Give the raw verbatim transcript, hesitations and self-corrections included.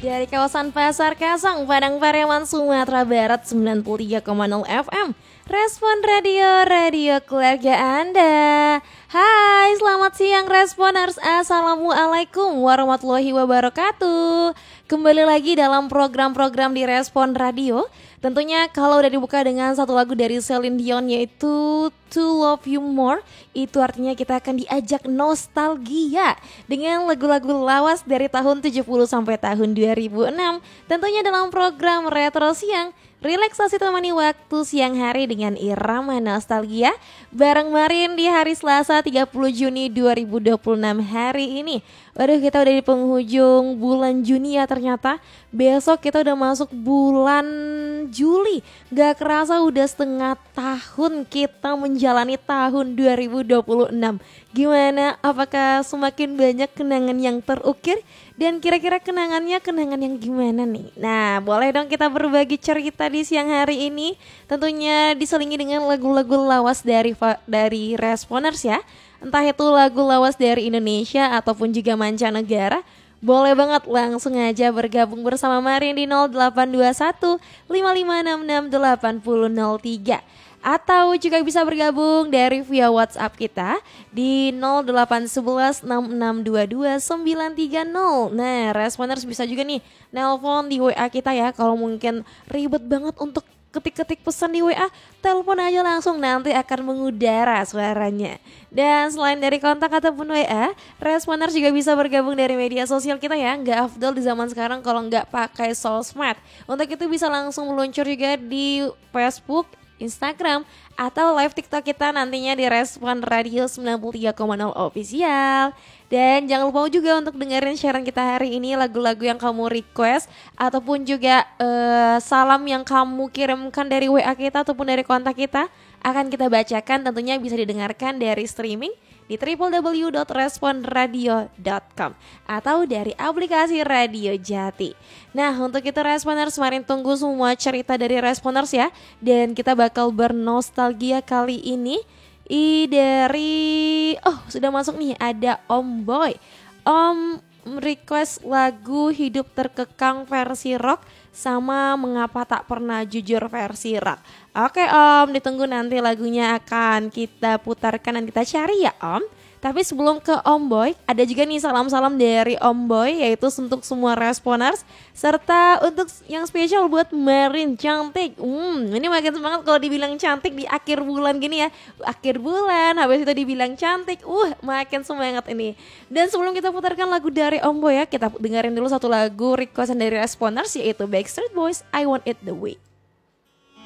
Dari kawasan Pasar Kasang, Padang Pariaman, Sumatera Barat sembilan puluh tiga koma nol F M. Respon Radio, radio keluarga Anda. Hai, selamat siang Responers. Assalamualaikum warahmatullahi wabarakatuh. Kembali lagi dalam program-program di Respon Radio. Tentunya kalau udah dibuka dengan satu lagu dari Celine Dion yaitu To Love You More, itu artinya kita akan diajak nostalgia dengan lagu-lagu lawas dari tahun tujuh puluh sampai tahun dua ribu enam. Tentunya dalam program Retro Siang, relaksasi temani waktu siang hari dengan irama nostalgia bareng Marin di hari Selasa tiga puluh Juni dua ribu dua puluh enam hari ini. Waduh, kita udah di penghujung bulan Juni ya ternyata. Besok kita udah masuk bulan Juli. Gak kerasa udah setengah tahun kita menjalani tahun dua ribu dua puluh enam. Gimana? Apakah semakin banyak kenangan yang terukir? Dan kira-kira kenangannya kenangan yang gimana nih? Nah, boleh dong kita berbagi cerita di siang hari ini. Tentunya diselingi dengan lagu-lagu lawas dari dari Responers ya. Entah itu lagu lawas dari Indonesia ataupun juga mancanegara. Boleh banget langsung aja bergabung bersama Marin di nol delapan dua satu lima lima enam enam delapan nol nol tiga. Atau juga bisa bergabung dari via WhatsApp kita di nol delapan satu satu enam enam dua dua sembilan tiga nol. Nah, Responers bisa juga nih nelpon di W A kita ya. Kalau mungkin ribet banget untuk ketik-ketik pesan di W A, telepon aja langsung, nanti akan mengudara suaranya. Dan selain dari kontak ataupun W A, Responers juga bisa bergabung dari media sosial kita ya. Nggak afdol di zaman sekarang kalau nggak pakai sosmed. Untuk itu bisa langsung meluncur juga di Facebook, Instagram, atau live TikTok kita nantinya di Respon Radio sembilan puluh tiga koma nol Official. Dan jangan lupa juga untuk dengerin siaran kita hari ini, lagu-lagu yang kamu request ataupun juga uh, salam yang kamu kirimkan dari W A kita ataupun dari kontak kita akan kita bacakan, tentunya bisa didengarkan dari streaming di w w w dot respon radio dot com atau dari aplikasi Radio Jati. Nah, untuk itu Responers, Marin tunggu semua cerita dari Responers ya. Dan kita bakal bernostalgia kali ini I dari oh sudah masuk nih, ada Om Boy. Om request lagu Hidup Terkekang versi rock sama Mengapa Tak Pernah Jujur versi rock. Oke Om, ditunggu, nanti lagunya akan kita putarkan dan kita cari ya Om. Tapi sebelum ke Om Boy, ada juga nih salam-salam dari Om Boy, yaitu untuk semua Responers, serta untuk yang spesial buat Marin cantik. Hmm, ini makin semangat kalau dibilang cantik di akhir bulan gini ya. Akhir bulan, habis itu dibilang cantik, uh makin semangat ini. Dan sebelum kita putarkan lagu dari Om Boy ya, kita dengerin dulu satu lagu requestan dari Responers, yaitu Backstreet Boys, I Want It The Way.